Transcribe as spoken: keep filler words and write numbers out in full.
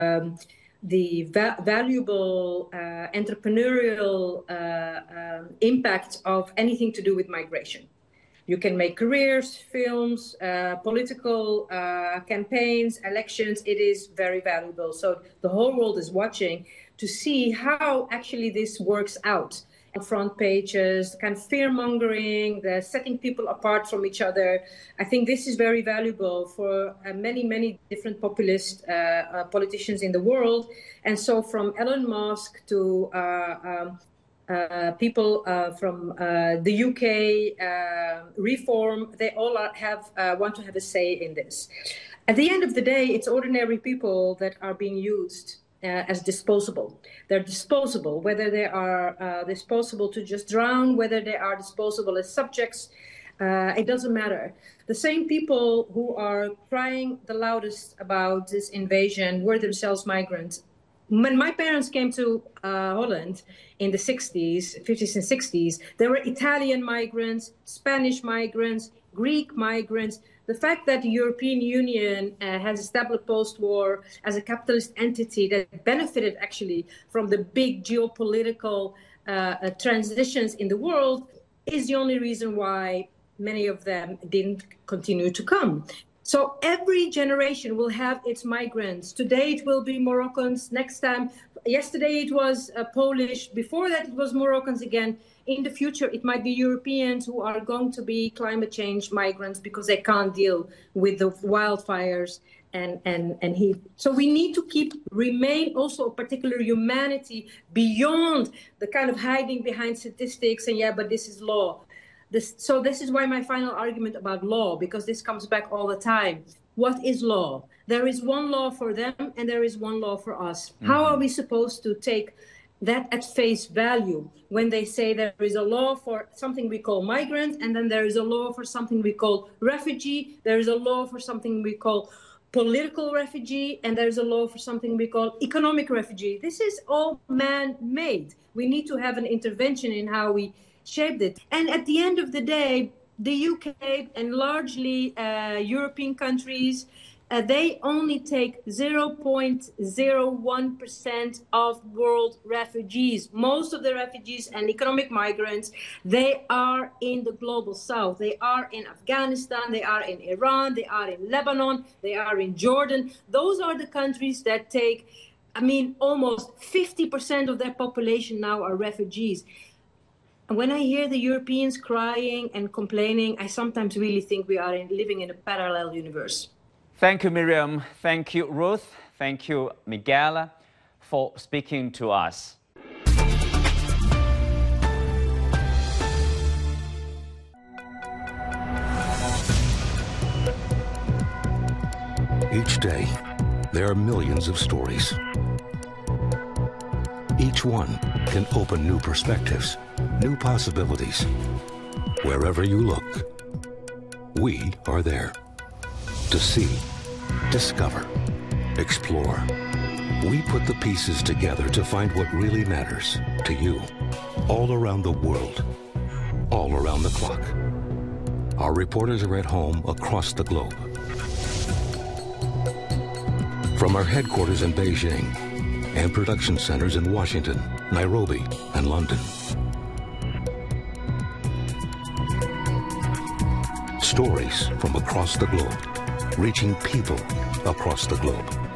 um, the va valuable uh, entrepreneurial uh, uh, impact of anything to do with migration. You can make careers, films, uh, political uh, campaigns, elections. It is very valuable. So the whole world is watching to see how actually this works out. Front pages, kind of fear-mongering, the setting people apart from each other. I think this is very valuable for uh, many, many different populist uh, uh, politicians in the world. And so from Elon Musk to uh, um, uh, people uh, from uh, the U K, uh, Reform, they all are, have uh, want to have a say in this. At the end of the day, it's ordinary people that are being used Uh, as disposable. They're disposable, whether they are uh, disposable to just drown, whether they are disposable as subjects, uh, it doesn't matter. The same people who are crying the loudest about this invasion were themselves migrants. When my parents came to uh, Holland in the sixties, fifties and sixties, there were Italian migrants, Spanish migrants, Greek migrants. The fact that the European Union uh, has established post-war as a capitalist entity that benefited actually from the big geopolitical uh, uh, transitions in the world is the only reason why many of them didn't continue to come. So every generation will have its migrants. Today it will be Moroccans. Next time, yesterday it was uh, Polish. Before that it was Moroccans again. In the future, it might be Europeans who are going to be climate change migrants because they can't deal with the wildfires and, and, and heat. So we need to keep, remain also a particular humanity beyond the kind of hiding behind statistics and, yeah, but this is law. This, so this is why my final argument about law, because this comes back all the time. What is law? There is one law for them and there is one law for us. Mm-hmm. How are we supposed to take that at face value when they say there is a law for something we call migrant, and then there is a law for something we call refugee, there is a law for something we call political refugee, and there's a law for something we call economic refugee. This is all man-made. We need to have an intervention in how we shaped it. And at the end of the day, the U K and largely uh, European countries, Uh, they only take zero point zero one percent of world refugees. Most of the refugees and economic migrants, they are in the global south. They are in Afghanistan, they are in Iran, they are in Lebanon, they are in Jordan. Those are the countries that take, I mean, almost fifty percent of their population now are refugees. And when I hear the Europeans crying and complaining, I sometimes really think we are in, living in a parallel universe. Thank you, Miriam. Thank you, Ruth. Thank you, Miguel, for speaking to us. Each day, there are millions of stories. Each one can open new perspectives, new possibilities. Wherever you look, we are there. To see, discover, explore. We put the pieces together to find what really matters to you, all around the world, all around the clock. Our reporters are at home across the globe. From our headquarters in Beijing and production centers in Washington, Nairobi, and London. Stories from across the globe, reaching people across the globe.